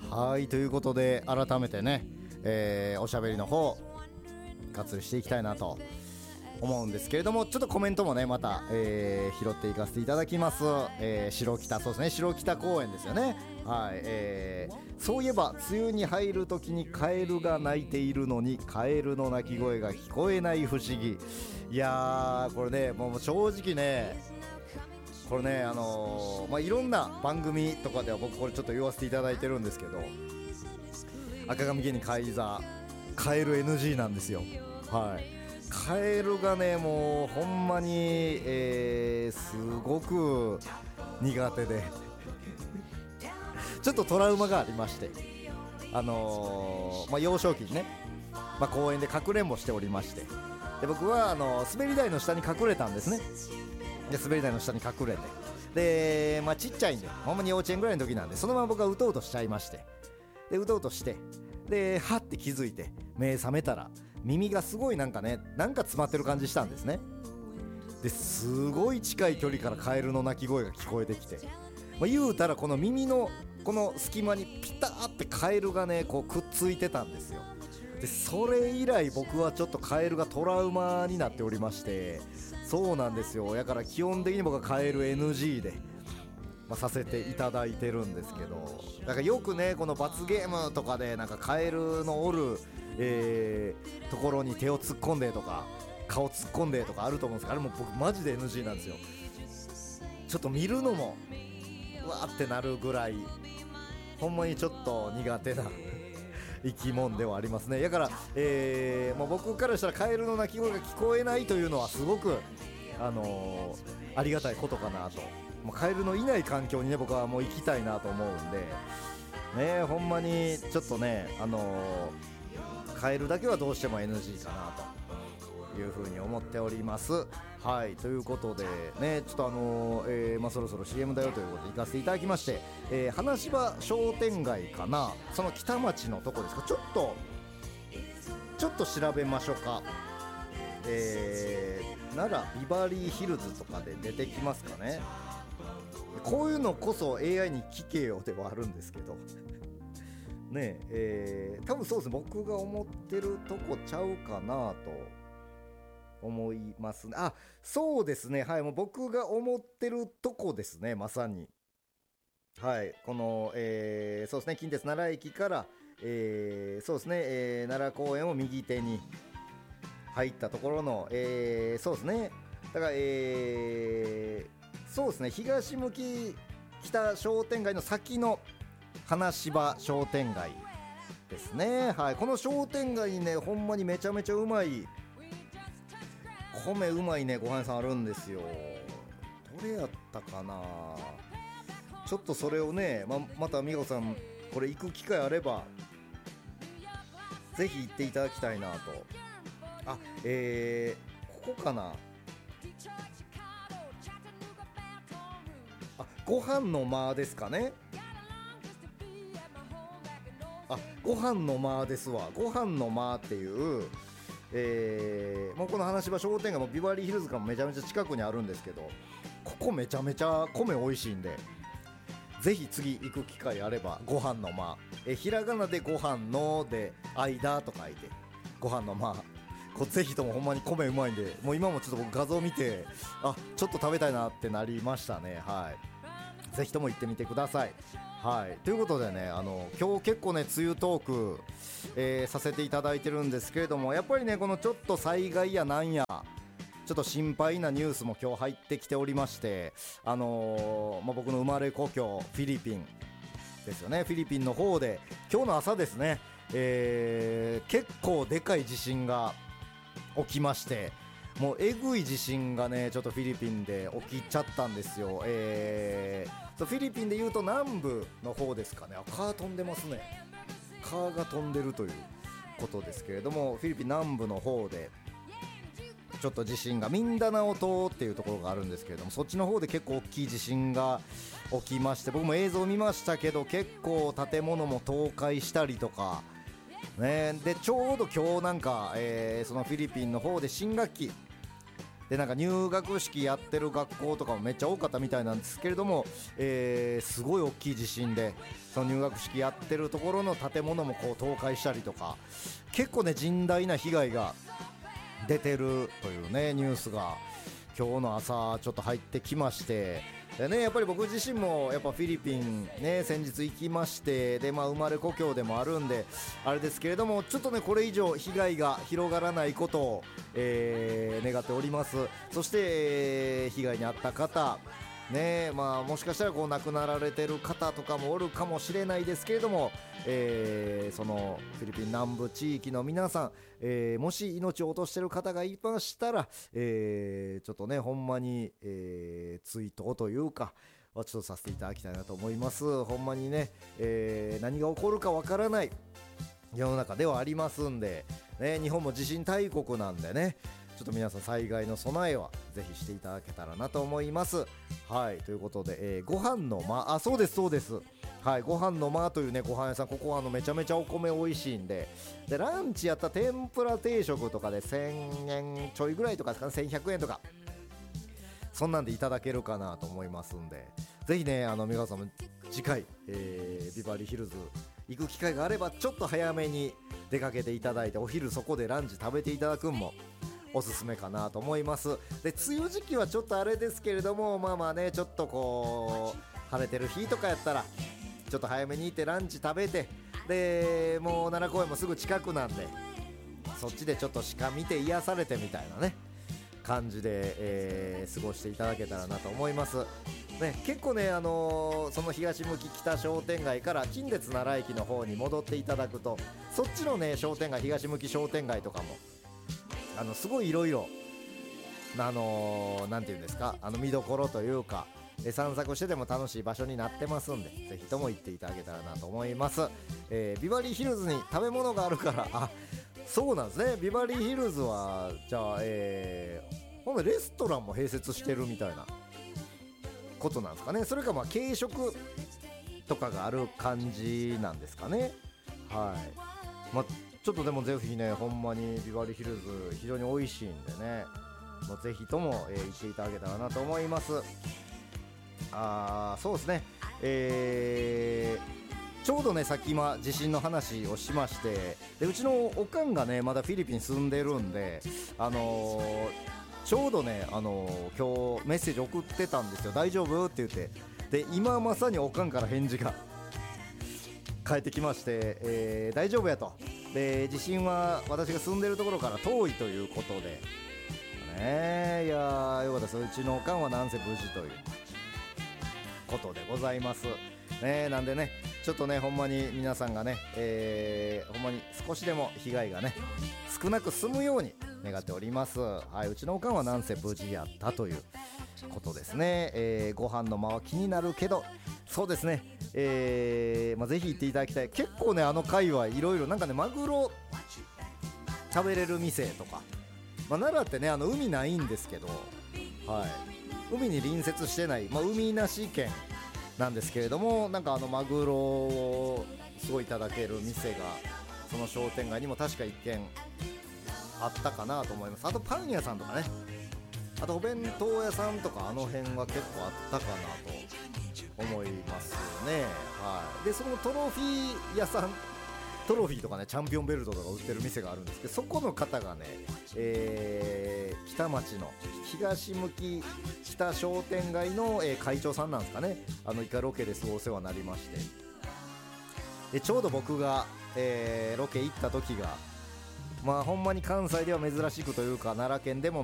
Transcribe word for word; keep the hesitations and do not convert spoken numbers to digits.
はいということで改めてね、えー、おしゃべりの方活用していきたいなと思うんですけれども、ちょっとコメントもねまた、えー、拾っていかせていただきます、えー、白北、そうですね、白北公園ですよね。はい、えー、そういえば梅雨に入る時にカエルが鳴いているのにカエルの鳴き声が聞こえない不思議。いやーこれね、もう正直ねこれね、あのーまあ、いろんな番組とかでは僕これちょっと言わせていただいてるんですけど、赤髪芸人カイザーカエル エヌジー なんですよ。はい、カエルがねもうほんまに、えー、すごく苦手でちょっとトラウマがありまして、あのーまあ、幼少期にね、まあ、公園でかくれんぼしておりまして、で僕はあのー、滑り台の下に隠れたんですね。で滑り台の下に隠れて、で、まあ、ちっちゃいんでほんまに幼稚園ぐらいの時なんで、そのまま僕はうとうとしちゃいまして、でうとうとして、ではって気づいて目覚めたら耳がすごいなんかねなんか詰まってる感じしたんですね。ですごい近い距離からカエルの鳴き声が聞こえてきて、まあ、言うたらこの耳のこの隙間にピターってカエルがねこうくっついてたんですよ。でそれ以来僕はちょっとカエルがトラウマになっておりまして、そうなんですよ。だから基本的に僕はカエル エヌジー で、まあ、させていただいてるんですけど、だからよくねこの罰ゲームとかでなんかカエルのおる、えー、ところに手を突っ込んでとか顔突っ込んでとかあると思うんですけど、あれも僕マジで エヌジー なんですよ。ちょっと見るのもうわーってなるぐらいほんまにちょっと苦手な生き物ではありますね。だから、えーまあ、僕からしたらカエルの鳴き声が聞こえないというのはすごく、あのー、ありがたいことかなと。もうカエルのいない環境にね僕はもう行きたいなと思うんでね、ほんまにちょっとね、あのー、カエルだけはどうしても エヌジー かなというふうに思っております。はいということでね、ちょっとあのーえーまあ、そろそろ シーエム だよということで行かせていただきまして、えー、花芝商店街かな、その北町のとこですか、ちょっとちょっと調べましょうか。えー、奈良ビバリーヒルズとかで出てきますかね。こういうのこそ エーアイ に聞けよではあるんですけどねえ、えー、多分そうですね、僕が思ってるとこちゃうかなと思いますね。あ、そうですね、はい、もう僕が思ってるとこですね、まさに。はい、この、えー、そうですね、近鉄奈良駅から、えー、そうですね、えー、奈良公園を右手に入ったところの、えー、そうですね、だから、えー、そうですね、東向き北商店街の先の花芝商店街ですね。はい、この商店街にね、ほんまにめちゃめちゃうまい米うまいねご飯屋さんあるんですよ。どれやったかな、ちょっとそれをね、ま, また美穂さんこれ行く機会あればぜひ行っていただきたいなと。あ、えー、ここかなあ、ご飯の間ですかね。あ、ご飯の間ですわ。ご飯の間っていう、えー、もうこの花芝商店街もビバリーヒルズからもめちゃめちゃ近くにあるんですけど、ここめちゃめちゃ米美味しいんで、ぜひ次行く機会あればご飯の間、えひらがなでご飯ので間と書いてご飯の間、こうぜひともほんまに米うまいんで、もう今もちょっと僕画像見てあちょっと食べたいなってなりましたね。はい、ぜひとも行ってみてください。はい、ということでね、あの今日結構ね梅雨トーク、えー、させていただいてるんですけれども、やっぱりねこのちょっと災害やなんやちょっと心配なニュースも今日入ってきておりまして、あのーまあ、僕の生まれ故郷フィリピンですよね。フィリピンの方で今日の朝ですね、えー、結構でかい地震が起きまして、もうえぐい地震がねちょっとフィリピンで起きちゃったんですよ。えー、フィリピンでいうと南部の方ですかね。あ、カー飛んでますね。カーが飛んでるということですけれども、フィリピン南部の方でちょっと地震が、ミンダナオ島っていうところがあるんですけれども、そっちの方で結構大きい地震が起きまして、僕も映像見ましたけど結構建物も倒壊したりとかね。でちょうど今日なんか、えー、そのフィリピンの方で新学期でなんか入学式やってる学校とかもめっちゃ多かったみたいなんですけれども、えー、すごい大きい地震でその入学式やってるところの建物もこう倒壊したりとか、結構ね甚大な被害が出てるというねニュースが今日の朝ちょっと入ってきまして、でね、やっぱり僕自身もやっぱフィリピンね先日行きまして、でまあ生まれ故郷でもあるんであれですけれども、ちょっとねこれ以上被害が広がらないことを、えー、願っております。そして、えー、被害に遭った方ね、まあもしかしたらこう亡くなられてる方とかもおるかもしれないですけれども、えー、そのフィリピン南部地域の皆さん、えー、もし命を落としてる方がいましたら、えー、ちょっとねほんまに、えー、追悼というかちょっとさせていただきたいなと思います。ほんまにね、えー、何が起こるかわからない世の中ではありますんで、ね、日本も地震大国なんでね、ちょっと皆さん災害の備えはぜひしていただけたらなと思います。はい、ということで、えー、ご飯の間、あ、そうですそうです、はい、ご飯の間というねご飯屋さん、ここはあのめちゃめちゃお米美味しいんで、でランチやったら天ぷら定食とかでせんえんちょいぐらいとかですかね、せんひゃくえんとかそんなんでいただけるかなと思いますんで、ぜひねあの皆さんも次回、えー、ビバリーヒルズ行く機会があればちょっと早めに出かけていただいて、お昼そこでランチ食べていただくんもおすすめかなと思います。で梅雨時期はちょっとあれですけれども、まあまあねちょっとこう晴れてる日とかやったらちょっと早めに行ってランチ食べて、でもう奈良公園もすぐ近くなんでそっちでちょっと鹿見て癒されてみたいなね感じで、えー、過ごしていただけたらなと思いますね。結構ね、あのー、その東向き北商店街から近鉄奈良駅の方に戻っていただくと、そっちのね商店街、東向き商店街とかもあのすごいいろいろあのー、なんていうんですか、あの見どころというかえ散策してても楽しい場所になってますんで、ぜひとも行っていただけたらなと思います。えー、ビバリーヒルズに食べ物があるから、あ、そうなんですね、ビバリーヒルズはじゃあ、えー、ほんでレストランも併設してるみたいなことなんですかね。それかまあ軽食とかがある感じなんですかね。はい、まあちょっとでもぜひね、ほんまにビバリーヒルズ非常に美味しいんでね、もうぜひとも、えー、行っていただけたらなと思います。あー、そうですね、えー、ちょうどねさっき今地震の話をしまして、でうちのおかんがねまだフィリピン住んでるんで、あのー、ちょうどね、あのー、今日メッセージ送ってたんですよ、大丈夫って言って。で今まさにおかんから返事が返ってきまして、えー、大丈夫やと。で地震は私が住んでるところから遠いということでね、いやーよかったです。うちのおかんはなんせ無事ということでございますね。なんでねちょっとねほんまに皆さんがね、えー、ほんまに少しでも被害がね少なく済むように願っております。はい、うちのおかんはなんせ無事やったということですね。えー、ご飯の間は気になるけど、そうですね、えーまあ、ぜひ行っていただきたい。結構ねあの界隈いろいろなんかねマグロ食べれる店とか、まあ、奈良ってねあの海ないんですけど、はい、海に隣接してない、まあ、海なし県なんですけれども、なんかあのマグロをすごいいただける店がその商店街にも確か一軒あったかなと思います。あとパン屋さんとかね、あとお弁当屋さんとかあの辺は結構あったかなと思いますね。はい、でそのトロフィー屋さん、トロフィーとかねチャンピオンベルトとか売ってる店があるんですけど、そこの方がね、えー、北町の東向き北商店街の、えー、会長さんなんですかね。あのイカロケですごいお世話になりまして、でちょうど僕が、えー、ロケ行った時がまあほんまに関西では珍しくというか奈良県でも